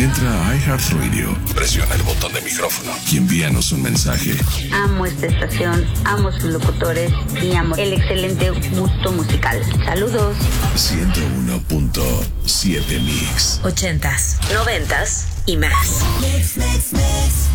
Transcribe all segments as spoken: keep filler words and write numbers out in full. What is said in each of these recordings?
Entra a iHeartRadio, presiona el botón de micrófono y envíanos un mensaje. Amo esta estación, amo sus locutores y amo el excelente gusto musical. Saludos. ciento uno punto siete Mix. Ochentas, noventas y más. Mix, mix, mix.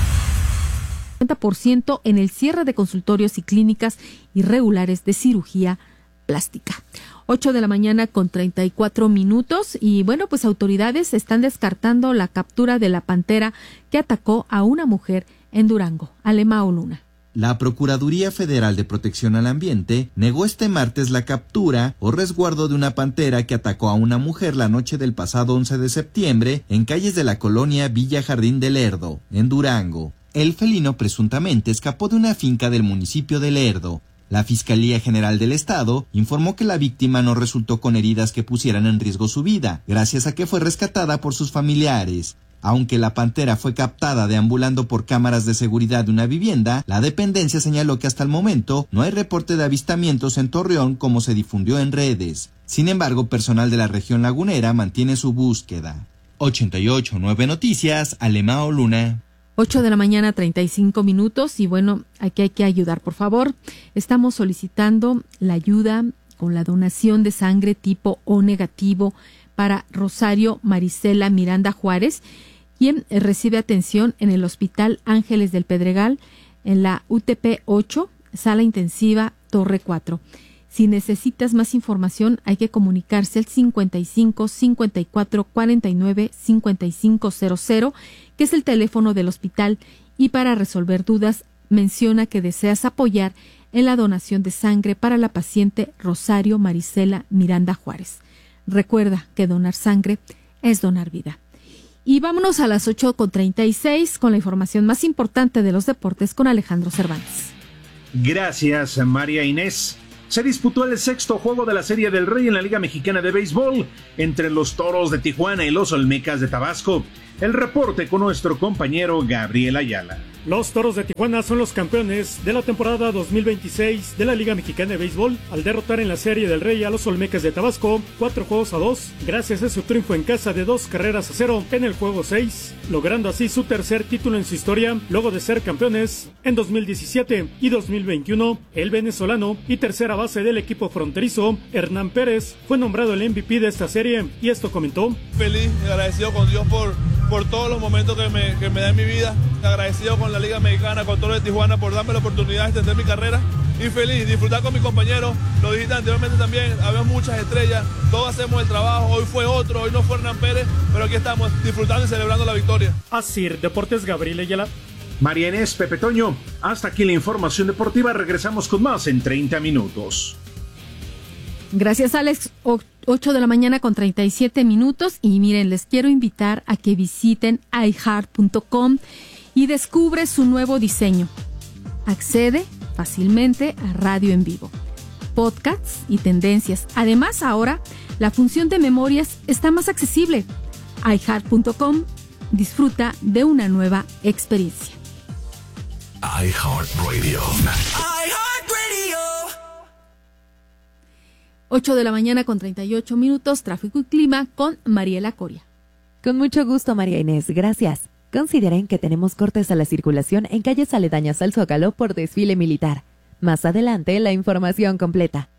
cincuenta por ciento en el cierre de consultorios y clínicas irregulares de cirugía plástica. ocho de la mañana con treinta y cuatro minutos y bueno, pues autoridades están descartando la captura de la pantera que atacó a una mujer en Durango. Alemao Luna. La Procuraduría Federal de Protección al Ambiente negó este martes la captura o resguardo de una pantera que atacó a una mujer la noche del pasado once de septiembre en calles de la colonia Villa Jardín de Lerdo, en Durango. El felino presuntamente escapó de una finca del municipio de Lerdo. La Fiscalía General del Estado informó que la víctima no resultó con heridas que pusieran en riesgo su vida, gracias a que fue rescatada por sus familiares. Aunque la pantera fue captada deambulando por cámaras de seguridad de una vivienda, la dependencia señaló que hasta el momento no hay reporte de avistamientos en Torreón como se difundió en redes. Sin embargo, personal de la región lagunera mantiene su búsqueda. ochenta y ocho punto nueve Noticias, Alemao Luna. ocho de la mañana, treinta y cinco minutos, y bueno, aquí hay que ayudar, por favor. Estamos solicitando la ayuda con la donación de sangre tipo O negativo para Rosario Marisela Miranda Juárez, quien recibe atención en el Hospital Ángeles del Pedregal, en la U T P ocho, Sala Intensiva Torre cuatro. Si necesitas más información, hay que comunicarse al cincuenta y cinco, cincuenta y cuatro, cuarenta y nueve, cincuenta y cinco cero cero, que es el teléfono del hospital, y para resolver dudas, menciona que deseas apoyar en la donación de sangre para la paciente Rosario Marisela Miranda Juárez. Recuerda que donar sangre es donar vida. Y vámonos a las ocho con treinta y seis con la información más importante de los deportes con Alejandro Cervantes. Gracias, María Inés. Se disputó el sexto juego de la Serie del Rey en la Liga Mexicana de Béisbol entre los Toros de Tijuana y los Olmecas de Tabasco. El reporte con nuestro compañero Gabriel Ayala. Los Toros de Tijuana son los campeones de la temporada dos mil veintiséis de la Liga Mexicana de Béisbol al derrotar en la Serie del Rey a los Olmecas de Tabasco cuatro juegos a dos, gracias a su triunfo en casa de dos carreras a cero en el juego seis, logrando así su tercer título en su historia, luego de ser campeones en dos mil diecisiete y dos mil veintiuno. El venezolano y tercera base del equipo fronterizo, Hernán Pérez, fue nombrado el M V P de esta serie y esto comentó: feliz y agradecido con Dios por, por todos los momentos que me, que me da en mi vida, agradecido con la Liga Mexicana, con Toros de Tijuana por darme la oportunidad de extender mi carrera y feliz, disfrutar con mis compañeros. Lo dijiste anteriormente también, había muchas estrellas, todos hacemos el trabajo, hoy fue otro, hoy no fue Hernán Pérez, pero aquí estamos disfrutando y celebrando la victoria. Así, Deportes Gabriel Ayala. María Inés, Pepe Toño, hasta aquí la información deportiva, regresamos con más en treinta minutos. Gracias, Alex. ocho de la mañana con treinta y siete minutos y miren, les quiero invitar a que visiten i heart punto com y descubre su nuevo diseño. Accede fácilmente a radio en vivo, podcasts y tendencias. Además, ahora la función de memorias está más accesible. i heart punto com, disfruta de una nueva experiencia. iHeartRadio. iHeartRadio. ocho de la mañana con treinta y ocho minutos, tráfico y clima con Mariela Coria. Con mucho gusto, María Inés, gracias. Consideren que tenemos cortes a la circulación en calles aledañas al Zócalo por desfile militar. Más adelante, la información completa.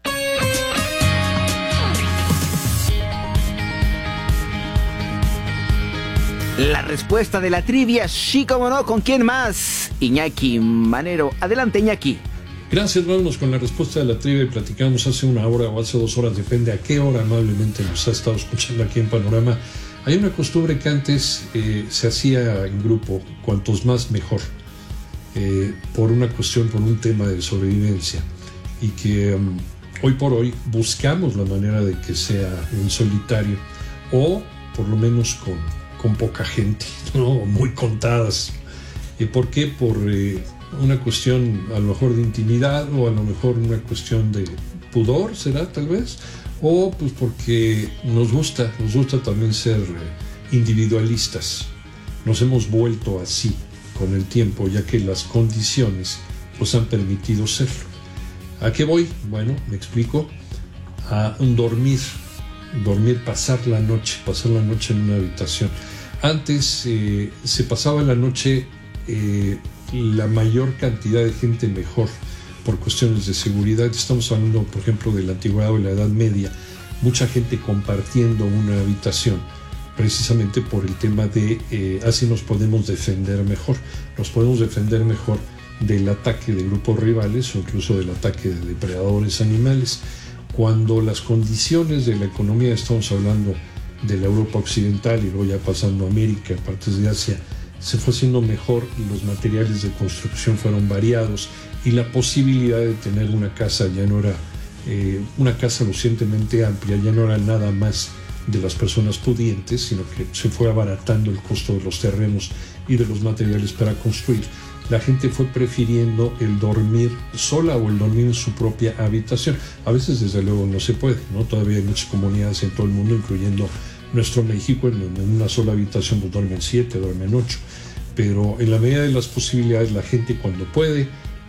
La respuesta de la trivia, sí, como no, ¿con quién más? Iñaki Manero. Adelante, Iñaki. Gracias, vámonos con la respuesta de la trivia y platicamos hace una hora o hace dos horas, depende a qué hora amablemente nos ha estado escuchando aquí en Panorama. Hay una costumbre que antes eh, se hacía en grupo, cuantos más mejor, eh, por una cuestión, por un tema de sobrevivencia, y que um, hoy por hoy buscamos la manera de que sea en solitario o por lo menos con, con poca gente, ¿no? Muy contadas. ¿Y por qué? Por eh, una cuestión a lo mejor de intimidad o a lo mejor una cuestión de pudor, ¿será tal vez? O pues porque nos gusta, nos gusta también ser individualistas. Nos hemos vuelto así con el tiempo, ya que las condiciones nos han permitido serlo. ¿A qué voy? Bueno, me explico. A un dormir, dormir, pasar la noche, pasar la noche en una habitación. Antes eh, se pasaba la noche eh, la mayor cantidad de gente mejor por cuestiones de seguridad. Estamos hablando, por ejemplo, de la antigüedad o la Edad Media. Mucha gente compartiendo una habitación, precisamente por el tema de eh, así nos podemos defender mejor. Nos podemos defender mejor del ataque de grupos rivales o incluso del ataque de depredadores animales. Cuando las condiciones de la economía, estamos hablando de la Europa occidental y luego ya pasando a América, partes de Asia, se fue haciendo mejor, los materiales de construcción fueron variados y la posibilidad de tener una casa ya no era eh, una casa lo suficientemente amplia, ya no era nada más de las personas pudientes, sino que se fue abaratando el costo de los terrenos y de los materiales para construir. La gente fue prefiriendo el dormir sola o el dormir en su propia habitación. A veces, desde luego, no se puede, ¿no? Todavía hay muchas comunidades en todo el mundo, incluyendo nuestro México, en, en una sola habitación pues, duermen siete, duermen ocho. Pero en la medida de las posibilidades, la gente cuando puede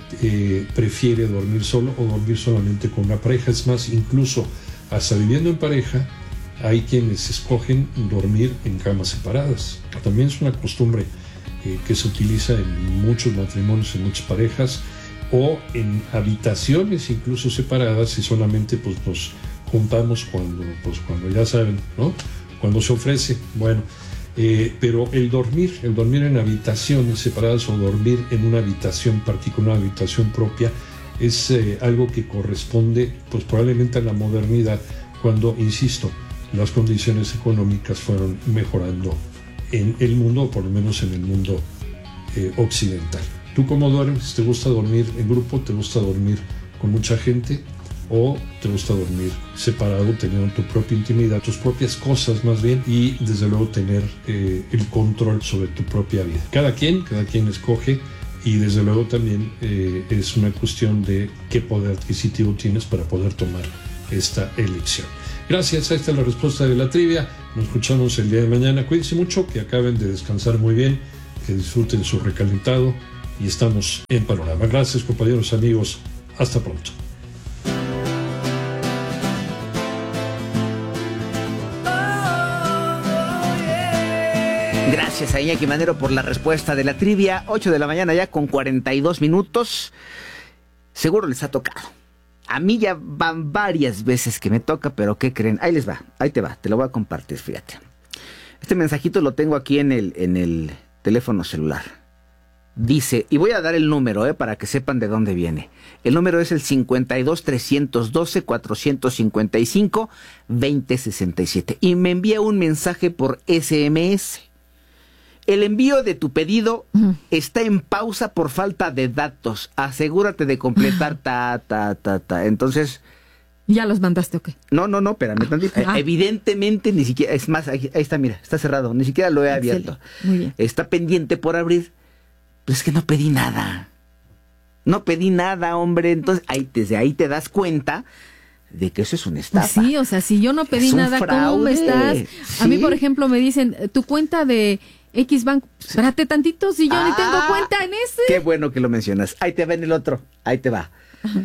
eh, prefiere dormir solo o dormir solamente con una pareja. Es más, incluso hasta viviendo en pareja, hay quienes escogen dormir en camas separadas. También es una costumbre eh, que se utiliza en muchos matrimonios, en muchas parejas, o en habitaciones incluso separadas, y solamente pues, nos juntamos cuando, pues, cuando ya saben, ¿no? Cuando se ofrece. Bueno, eh, pero el dormir, el dormir en habitaciones separadas o dormir en una habitación particular, una habitación propia, es eh, algo que corresponde pues probablemente a la modernidad, cuando, insisto, las condiciones económicas fueron mejorando en el mundo, o por lo menos en el mundo eh, occidental. ¿Tú cómo duermes? ¿Te gusta dormir en grupo? ¿Te gusta dormir con mucha gente? ¿O te gusta dormir separado, teniendo tu propia intimidad, tus propias cosas más bien, y desde luego tener eh, el control sobre tu propia vida? Cada quien, cada quien escoge, y desde luego también eh, es una cuestión de qué poder adquisitivo tienes para poder tomar esta elección. Gracias, ahí está la respuesta de la trivia. Nos escuchamos el día de mañana. Cuídense mucho, que acaben de descansar muy bien, que disfruten su recalentado, y estamos en Panorama. Gracias, compañeros, amigos. Hasta pronto. Gracias a Iñaki Manero por la respuesta de la trivia. ocho de la mañana ya con cuarenta y dos minutos. Seguro les ha tocado. A mí ya van varias veces que me toca, pero ¿qué creen? Ahí les va, ahí te va, te lo voy a compartir, fíjate. Este mensajito lo tengo aquí en el, en el teléfono celular. Dice, y voy a dar el número, eh, para que sepan de dónde viene. El número es el cincuenta y dos, trescientos doce, cuatrocientos cincuenta y cinco, veinte sesenta y siete. Y me envía un mensaje por ese eme ese. El envío de tu pedido uh-huh. está en pausa por falta de datos. Asegúrate de completar ta, ta, ta, ta. Entonces... ¿Ya los mandaste o qué? No, no, no, espérame tantito. Ah. Evidentemente ni siquiera... Es más, ahí, ahí está, mira, está cerrado. Ni siquiera lo he abierto. Muy bien. Está pendiente por abrir. Pues es que no pedí nada. No pedí nada, hombre. Entonces, ahí, desde ahí te das cuenta de que eso es una estafa. Sí, o sea, si yo no pedí nada, fraude. ¿Cómo me estás? ¿Sí? A mí, por ejemplo, me dicen, tu cuenta de... X Bank, espérate tantito, si yo ah, ni tengo cuenta en ese. Qué bueno que lo mencionas. Ahí te va en el otro, ahí te va. Ajá.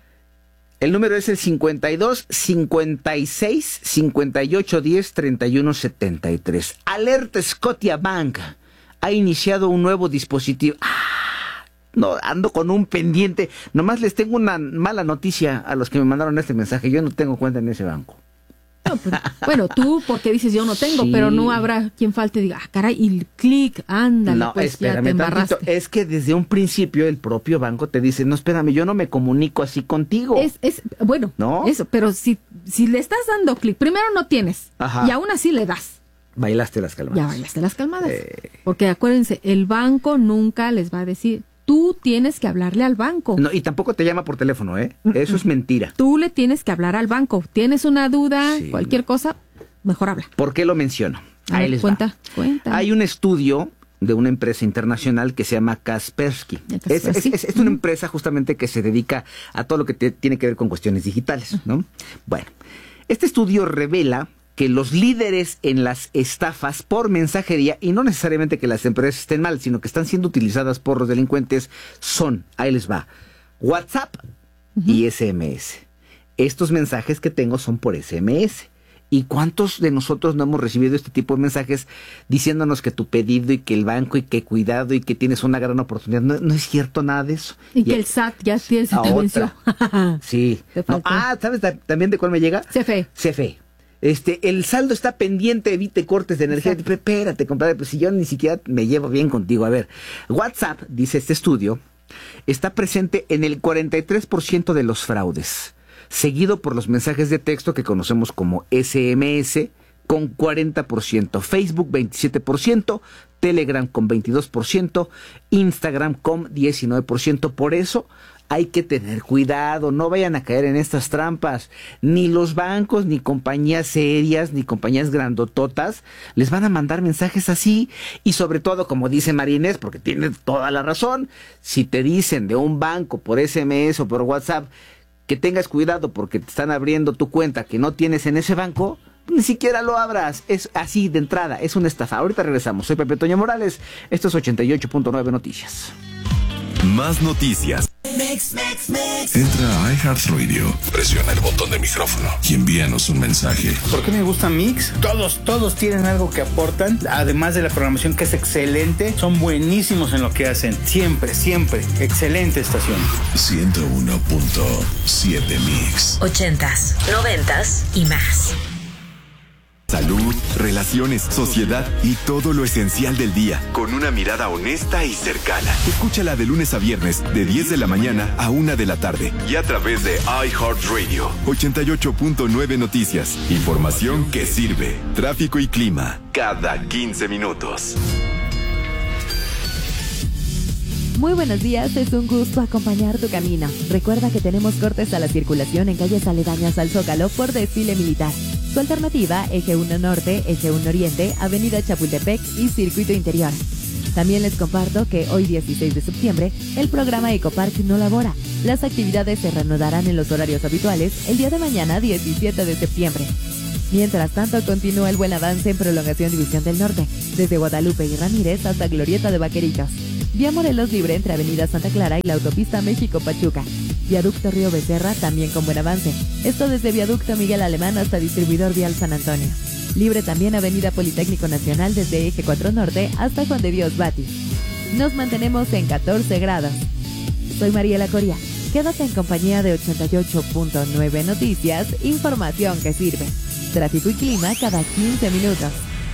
El número es el cincuenta y dos, cincuenta y seis, cincuenta y ocho, diez, treinta y uno, setenta y tres. Alerta Scotiabank ha iniciado un nuevo dispositivo. Ah, no, ando con un pendiente. Nomás les tengo una mala noticia a los que me mandaron este mensaje. Yo no tengo cuenta en ese banco. No, pero, bueno, tú porque dices yo no tengo, sí. Pero no habrá quien falte y diga, ah, caray, y clic, ándale, no, pues ya te embarraste. Tantito. Es que desde un principio el propio banco te dice, no, espérame, yo no me comunico así contigo. Es, es bueno, ¿no? Eso, pero si, si le estás dando clic, primero no tienes, ajá, y aún así le das. Bailaste las calmadas. Ya bailaste las calmadas. Eh... Porque acuérdense, el banco nunca les va a decir... Tú tienes que hablarle al banco. No, y tampoco te llama por teléfono, ¿eh? Eso es mentira. Tú le tienes que hablar al banco. Tienes una duda, sí, cualquier cosa, mejor habla. ¿Por qué lo menciono? A Ahí ver, les cuenta, va. cuenta. Hay un estudio de una empresa internacional que se llama Kaspersky. Es, es, es, es una empresa justamente que se dedica a todo lo que te, tiene que ver con cuestiones digitales, ¿no? Bueno, este estudio revela que los líderes en las estafas por mensajería, y no necesariamente que las empresas estén mal, sino que están siendo utilizadas por los delincuentes, son, ahí les va, WhatsApp uh-huh. y ese eme ese. Estos mensajes que tengo son por ese eme ese. ¿Y cuántos de nosotros no hemos recibido este tipo de mensajes diciéndonos que tu pedido y que el banco y que cuidado y que tienes una gran oportunidad? No, no es cierto nada de eso. Y, y que el S A T ya se te venció. Sí. No, ah, ¿sabes también de cuál me llega? C F E. C F E. Este, el saldo está pendiente, evite cortes de energía. Exacto. Espérate, compadre, pues si yo ni siquiera me llevo bien contigo. A ver, WhatsApp, dice este estudio, está presente en el cuarenta y tres por ciento de los fraudes, seguido por los mensajes de texto que conocemos como S M S con cuarenta por ciento, Facebook veintisiete por ciento, Telegram con veintidós por ciento, Instagram con diecinueve por ciento. Por eso hay que tener cuidado, no vayan a caer en estas trampas. Ni los bancos, ni compañías serias, ni compañías grandototas les van a mandar mensajes así. Y sobre todo, como dice María Inés, porque tiene toda la razón, si te dicen de un banco por S M S o por WhatsApp que tengas cuidado porque te están abriendo tu cuenta que no tienes en ese banco, ni siquiera lo abras. Es así de entrada, es una estafa. Ahorita regresamos. Soy Pepe Toño Morales, esto es ochenta y ocho punto nueve Noticias. Más noticias. Entra a iHeartRadio, presiona el botón de micrófono y envíanos un mensaje. ¿Por qué me gusta Mix? Todos, todos tienen algo que aportan, además de la programación que es excelente, son buenísimos en lo que hacen. Siempre, siempre, excelente estación. ciento uno punto siete Mix. Ochentas, noventas y más. Salud, relaciones, sociedad y todo lo esencial del día, con una mirada honesta y cercana. Escúchala de lunes a viernes, de diez de la mañana a una de la tarde. Y a través de iHeartRadio, ochenta y ocho punto nueve Noticias. Información que sirve. Tráfico y clima, cada quince minutos. Muy buenos días, es un gusto acompañar tu camino. Recuerda que tenemos cortes a la circulación en calles aledañas al Zócalo por desfile militar. Su alternativa, Eje uno Norte, Eje uno Oriente, Avenida Chapultepec y Circuito Interior. También les comparto que hoy dieciséis de septiembre, el programa Ecopark no labora. Las actividades se reanudarán en los horarios habituales el día de mañana, diecisiete de septiembre. Mientras tanto, continúa el buen avance en Prolongación División del Norte, desde Guadalupe y Ramírez hasta Glorieta de Vaqueritos. Vía Morelos libre entre Avenida Santa Clara y la autopista México-Pachuca. Viaducto Río Becerra también con buen avance. Esto desde Viaducto Miguel Alemán hasta Distribuidor Vial San Antonio. Libre también Avenida Politécnico Nacional desde Eje cuatro Norte hasta Juan de Dios Bati. Nos mantenemos en catorce grados. Soy Mariela Coria. Quédate en compañía de ochenta y ocho punto nueve Noticias, información que sirve. Tráfico y clima cada quince minutos.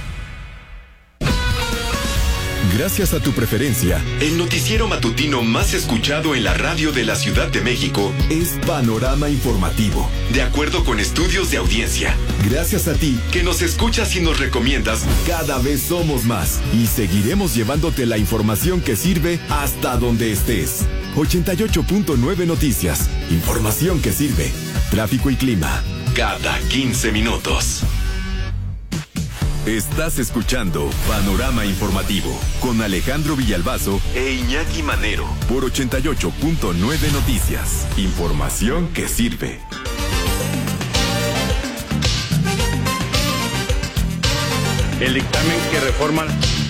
Gracias a tu preferencia, el noticiero matutino más escuchado en la radio de la Ciudad de México es Panorama Informativo, de acuerdo con estudios de audiencia. Gracias a ti, que nos escuchas y nos recomiendas, cada vez somos más y seguiremos llevándote la información que sirve hasta donde estés. ochenta y ocho punto nueve Noticias, información que sirve. Tráfico y clima, cada quince minutos. Estás escuchando Panorama Informativo con Alejandro Villalbazo e Iñaki Manero por ochenta y ocho punto nueve Noticias. Información que sirve. El dictamen que reforma.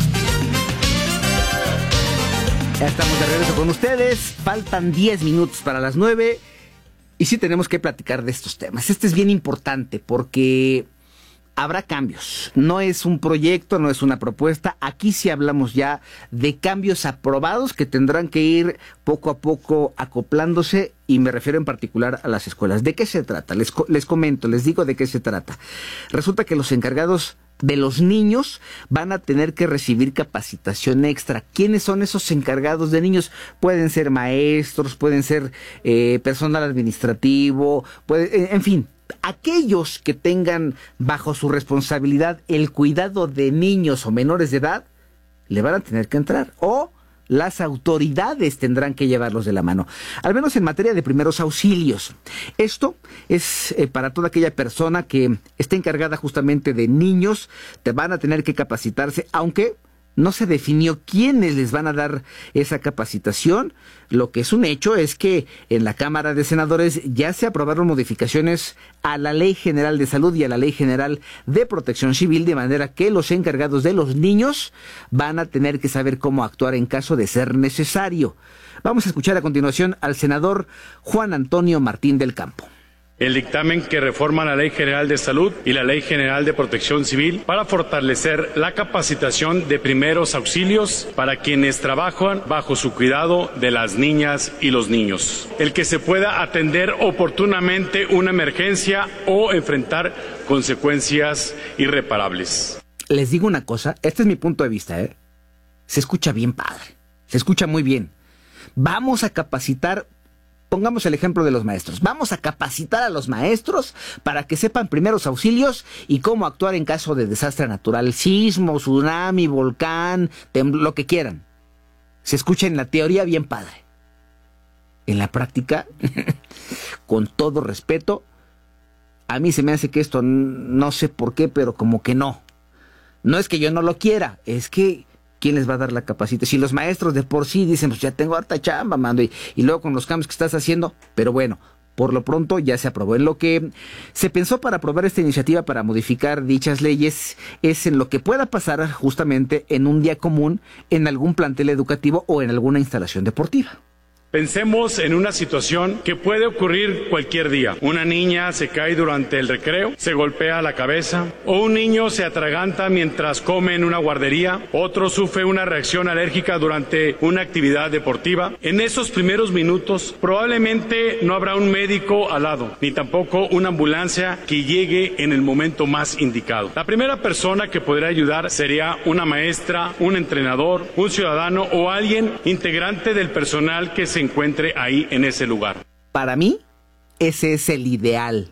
Ya estamos de regreso con ustedes. Faltan diez minutos para las nueve. Y sí tenemos que platicar de estos temas. Este es bien importante porque habrá cambios. No es un proyecto, no es una propuesta. Aquí sí hablamos ya de cambios aprobados que tendrán que ir poco a poco acoplándose, y me refiero en particular a las escuelas. ¿De qué se trata? Les, les comento, les digo de qué se trata. Resulta que los encargados de los niños van a tener que recibir capacitación extra. ¿Quiénes son esos encargados de niños? Pueden ser maestros, pueden ser eh, personal administrativo, puede, en fin, aquellos que tengan bajo su responsabilidad el cuidado de niños o menores de edad, le van a tener que entrar, o las autoridades tendrán que llevarlos de la mano, al menos en materia de primeros auxilios. Esto es eh, para toda aquella persona que esté encargada justamente de niños. Te van a tener que capacitarse, aunque no se definió quiénes les van a dar esa capacitación. Lo que es un hecho es que en la Cámara de Senadores ya se aprobaron modificaciones a la Ley General de Salud y a la Ley General de Protección Civil, de manera que los encargados de los niños van a tener que saber cómo actuar en caso de ser necesario. Vamos a escuchar a continuación al senador Juan Antonio Martín del Campo. El dictamen que reforma la Ley General de Salud y la Ley General de Protección Civil para fortalecer la capacitación de primeros auxilios para quienes trabajan bajo su cuidado de las niñas y los niños. El que se pueda atender oportunamente una emergencia o enfrentar consecuencias irreparables. Les digo una cosa, este es mi punto de vista, ¿eh? Se escucha bien padre, se escucha muy bien. Vamos a capacitar. Pongamos el ejemplo de los maestros. Vamos a capacitar a los maestros para que sepan primeros auxilios y cómo actuar en caso de desastre natural, sismo, tsunami, volcán, temblor, lo que quieran. Se escucha en la teoría bien padre. En la práctica, con todo respeto, a mí se me hace que esto, no sé por qué, pero como que no. No es que yo no lo quiera, es que ¿quién les va a dar la capacitación? Si los maestros de por sí dicen, pues ya tengo harta chamba, mando, y, y luego con los cambios que estás haciendo, pero bueno, por lo pronto ya se aprobó. En lo que se pensó para aprobar esta iniciativa para modificar dichas leyes es en lo que pueda pasar justamente en un día común en algún plantel educativo o en alguna instalación deportiva. Pensemos en una situación que puede ocurrir cualquier día. Una niña se cae durante el recreo, se golpea la cabeza, o un niño se atraganta mientras come en una guardería, otro sufre una reacción alérgica durante una actividad deportiva. En esos primeros minutos probablemente no habrá un médico al lado, ni tampoco una ambulancia que llegue en el momento más indicado. La primera persona que podrá ayudar sería una maestra, un entrenador, un ciudadano o alguien integrante del personal que se encuentre ahí en ese lugar. Para mí, ese es el ideal.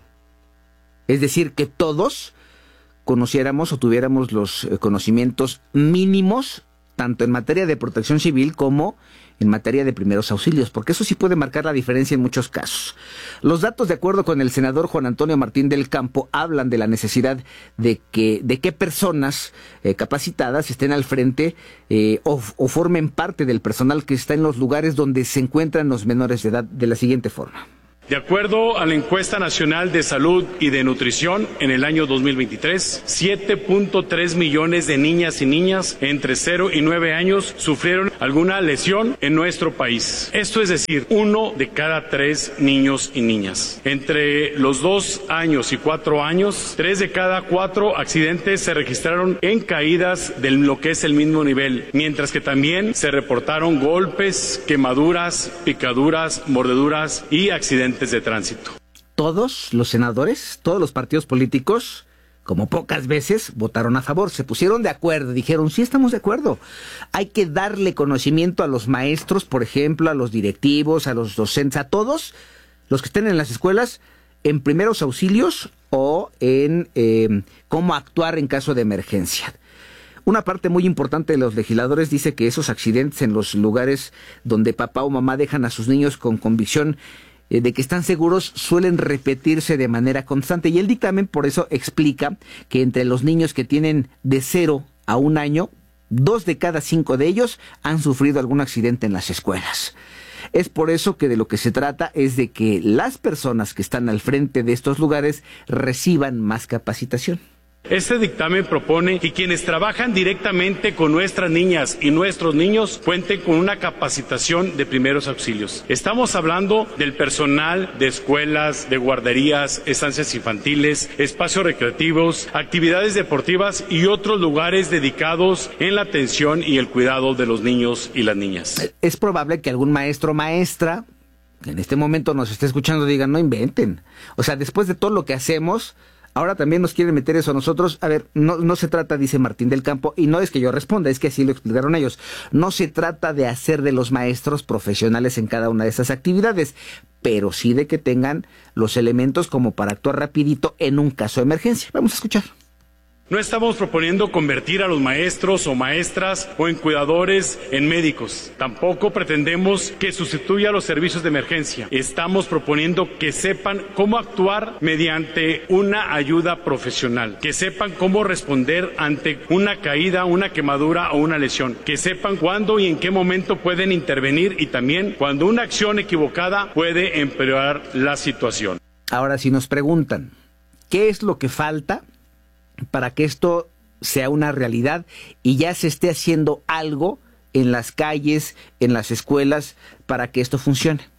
Es decir, que todos conociéramos o tuviéramos los conocimientos mínimos, tanto en materia de protección civil como en materia de primeros auxilios, porque eso sí puede marcar la diferencia en muchos casos. Los datos, de acuerdo con el senador Juan Antonio Martín del Campo, hablan de la necesidad de que de qué personas eh, capacitadas estén al frente eh, o, o formen parte del personal que está en los lugares donde se encuentran los menores de edad, de la siguiente forma. De acuerdo a la Encuesta Nacional de Salud y de Nutrición, en el año dos mil veintitrés, siete punto tres millones de niñas y niñas entre cero y nueve años sufrieron alguna lesión en nuestro país. Esto es decir, uno de cada tres niños y niñas. Entre los dos años y cuatro años, tres de cada cuatro accidentes se registraron en caídas de lo que es el mismo nivel, mientras que también se reportaron golpes, quemaduras, picaduras, mordeduras y accidentes de tránsito. Todos los senadores, todos los partidos políticos, como pocas veces, votaron a favor, se pusieron de acuerdo, dijeron, sí estamos de acuerdo, hay que darle conocimiento a los maestros, por ejemplo, a los directivos, a los docentes, a todos los que estén en las escuelas, en primeros auxilios o en eh, cómo actuar en caso de emergencia. Una parte muy importante de los legisladores dice que esos accidentes en los lugares donde papá o mamá dejan a sus niños con convicción de que están seguros suelen repetirse de manera constante, y el dictamen por eso explica que entre los niños que tienen de cero a un año, dos de cada cinco de ellos han sufrido algún accidente en las escuelas. Es por eso que de lo que se trata es de que las personas que están al frente de estos lugares reciban más capacitación. Este dictamen propone que quienes trabajan directamente con nuestras niñas y nuestros niños cuenten con una capacitación de primeros auxilios. Estamos hablando del personal de escuelas, de guarderías, estancias infantiles, espacios recreativos, actividades deportivas y otros lugares dedicados en la atención y el cuidado de los niños y las niñas. Es probable que algún maestro o maestra que en este momento nos esté escuchando digan, no inventen. O sea, después de todo lo que hacemos, ahora también nos quieren meter eso a nosotros. A ver, no, no se trata, dice Martín del Campo, y no es que yo responda, es que así lo explicaron ellos. No se trata de hacer de los maestros profesionales en cada una de esas actividades, pero sí de que tengan los elementos como para actuar rapidito en un caso de emergencia. Vamos a escuchar. No estamos proponiendo convertir a los maestros o maestras o en cuidadores en médicos. Tampoco pretendemos que sustituya los servicios de emergencia. Estamos proponiendo que sepan cómo actuar mediante una ayuda profesional, que sepan cómo responder ante una caída, una quemadura o una lesión, que sepan cuándo y en qué momento pueden intervenir y también cuando una acción equivocada puede empeorar la situación. Ahora, si nos preguntan, ¿qué es lo que falta para que esto sea una realidad y ya se esté haciendo algo en las calles, en las escuelas, para que esto funcione?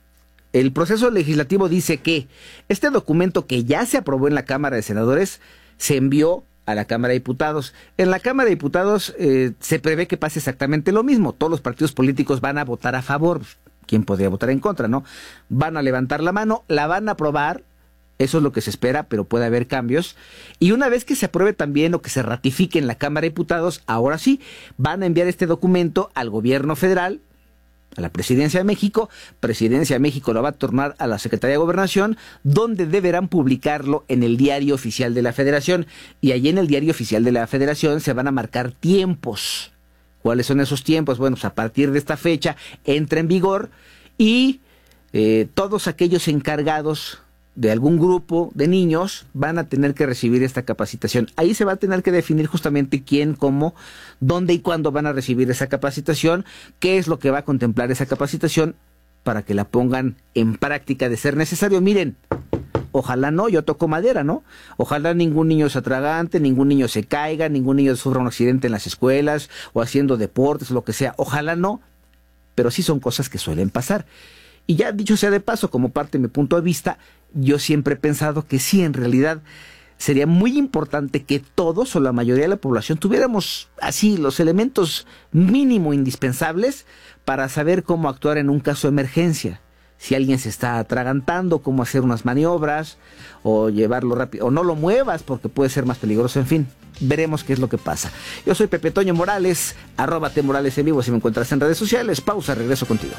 El proceso legislativo dice que este documento que ya se aprobó en la Cámara de Senadores se envió a la Cámara de Diputados. En la Cámara de Diputados eh, se prevé que pase exactamente lo mismo. Todos los partidos políticos van a votar a favor. ¿Quién podría votar en contra, no? Van a levantar la mano, la van a aprobar. Eso es lo que se espera, pero puede haber cambios. Y una vez que se apruebe también o que se ratifique en la Cámara de Diputados, ahora sí, van a enviar este documento al gobierno federal, a la Presidencia de México. Presidencia de México lo va a tornar a la Secretaría de Gobernación, donde deberán publicarlo en el Diario Oficial de la Federación. Y allí en el Diario Oficial de la Federación se van a marcar tiempos. ¿Cuáles son esos tiempos? Bueno, pues a partir de esta fecha entra en vigor y eh, todos aquellos encargados de algún grupo de niños van a tener que recibir esta capacitación. Ahí se va a tener que definir justamente quién, cómo, dónde y cuándo van a recibir esa capacitación, qué es lo que va a contemplar esa capacitación para que la pongan en práctica de ser necesario. Miren, ojalá no, yo toco madera, ¿no? Ojalá ningún niño se atragante, ningún niño se caiga, ningún niño sufra un accidente en las escuelas o haciendo deportes o lo que sea. Ojalá no, pero sí son cosas que suelen pasar. Y ya dicho sea de paso, como parte de mi punto de vista, yo siempre he pensado que sí, en realidad sería muy importante que todos o la mayoría de la población tuviéramos así los elementos mínimo indispensables para saber cómo actuar en un caso de emergencia. Si alguien se está atragantando, cómo hacer unas maniobras o llevarlo rápido, o no lo muevas porque puede ser más peligroso, en fin. Veremos qué es lo que pasa. Yo soy Pepe Toño Morales, arroba T Morales en vivo si me encuentras en redes sociales. Pausa, regreso contigo.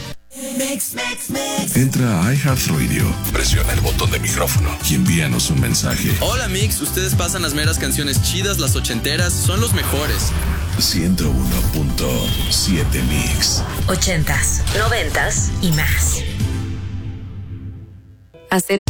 Mix, mix, mix. Entra a iHeartRadio, presiona el botón de micrófono y envíanos un mensaje. Hola Mix, ustedes pasan las meras canciones chidas, las ochenteras, son los mejores. ciento uno punto siete Mix. Ochentas, noventas y más. Hacer